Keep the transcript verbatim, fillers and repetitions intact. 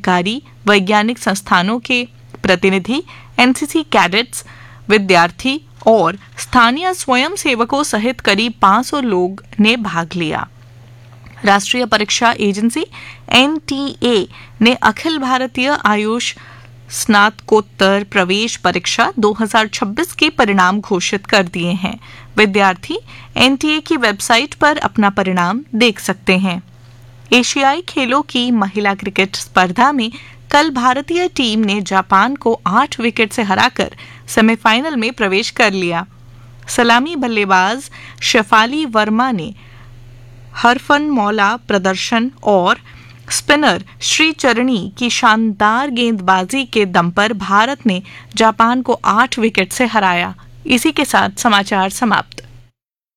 अधिकारी, वैज्ञानिक संस्थानों के प्रतिनिधि, एनसीसी कैडेट्स, विद्यार्थी और स्थानीय स्वयंसेवकों सहित करीब पाँच सौ लोग ने भाग लिया। राष्ट्रीय परीक्षा एजेंसी एनटीए ने अखिल भारतीय आयुष स्नातकोत्तर प्रवेश परीक्षा दो हज़ार छब्बीस के परिणाम घोषित कर दिए हैं। विद्यार्थी एनटीए की वेबसाइट पर अपना परिणाम देख सकते हैं। एशियाई खेलों की महिला क्रिकेट स्पर्धा में कल भारतीय टीम ने जापान को आठ विकेट से हराकर सेमीफाइनल में प्रवेश कर लिया। सलामी बल्लेबाज शेफाली वर्मा ने हरफनमौला प्रदर्शन और स्पिनर श्रीचरणी की शानदार गेंदबाजी के दम पर भारत ने जापान को आठ विकेट से हराया। इसी के साथ समाचार समाप्त।